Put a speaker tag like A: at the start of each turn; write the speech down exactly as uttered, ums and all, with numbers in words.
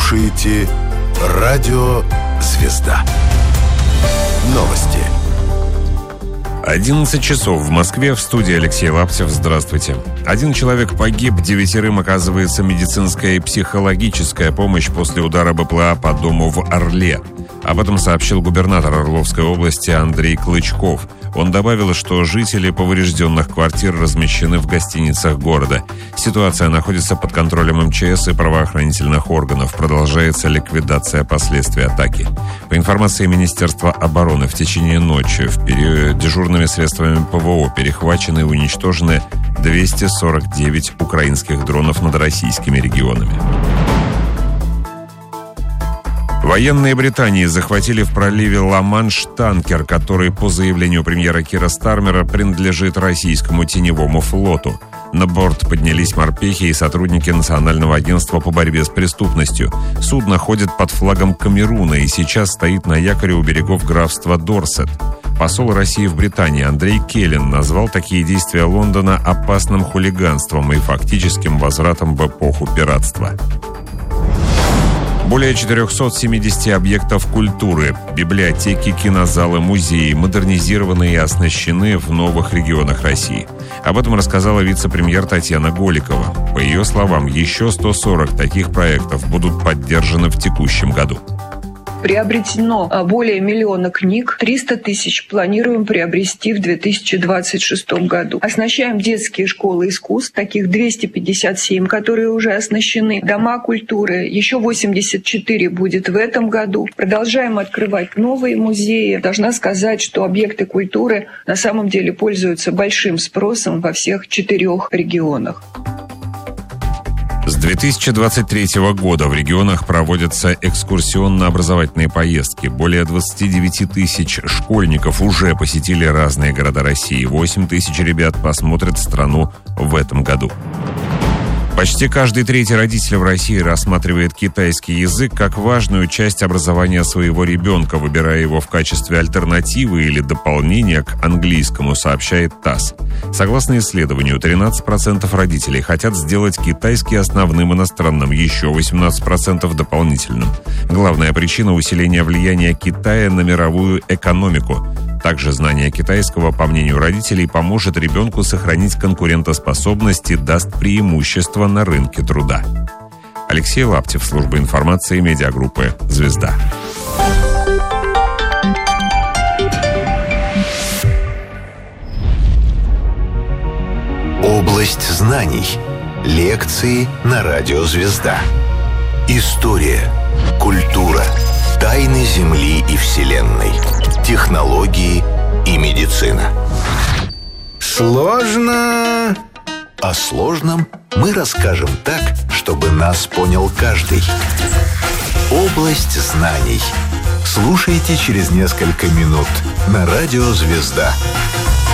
A: слушаете Радио «Звезда». Новости.
B: одиннадцать часов в Москве. В студии Алексей Лаптев. Здравствуйте. Один человек погиб, девятерым оказывается медицинская и психологическая помощь после удара БПЛА по дому в Орле. Об этом сообщил губернатор Орловской области Андрей Клычков. Он добавил, что жители поврежденных квартир размещены в гостиницах города. Ситуация находится под контролем эм че эс и правоохранительных органов. Продолжается ликвидация последствий атаки. По информации Министерства обороны, в течение ночи в период дежурными средствами пэ вэ о перехвачены и уничтожены двести сорок девять украинских дронов над российскими регионами. Военные Британии захватили в проливе Ла-Манш танкер, который, по заявлению премьера Кира Стармера, принадлежит российскому теневому флоту. На борт поднялись морпехи и сотрудники Национального агентства по борьбе с преступностью. Судно ходит под флагом Камеруна и сейчас стоит на якоре у берегов графства Дорсет. Посол России в Британии Андрей Келлин назвал такие действия Лондона опасным хулиганством и фактическим возвратом в эпоху пиратства. Более четыреста семьдесят объектов культуры, библиотеки, кинозалы, музеи модернизированы и оснащены в новых регионах России. Об этом рассказала вице-премьер Татьяна Голикова. По ее словам, еще сто сорок таких проектов будут поддержаны в текущем году.
C: Приобретено более миллиона книг, триста тысяч планируем приобрести в две тысячи двадцать шестом году. Оснащаем детские школы искусств, таких двести пятьдесят семь, которые уже оснащены. Дома культуры, еще восемьдесят четыре будет в этом году. Продолжаем открывать новые музеи. Должна сказать, что объекты культуры на самом деле пользуются большим спросом во всех четырех регионах.
B: С две тысячи двадцать третьего года в регионах проводятся экскурсионно-образовательные поездки. Более двадцать девять тысяч школьников уже посетили разные города России. восемь тысяч ребят посмотрят страну в этом году. Почти каждый третий родитель в России рассматривает китайский язык как важную часть образования своего ребенка, выбирая его в качестве альтернативы или дополнения к английскому, сообщает ТАСС. Согласно исследованию, тринадцать процентов родителей хотят сделать китайский основным иностранным, еще восемнадцать процентов дополнительным. Главная причина – усиления влияния Китая на мировую экономику. Также знание китайского, по мнению родителей, поможет ребенку сохранить конкурентоспособность и даст преимущество на рынке труда. Алексей Лаптев, служба информации медиагруппы «Звезда».
A: Область знаний. Лекции на Радио «Звезда». История, культура, тайны Земли и Вселенной, технологии и медицина. Сложно. О сложном мы расскажем так, чтобы нас понял каждый. Область знаний. Слушайте через несколько минут на Радио «Звезда».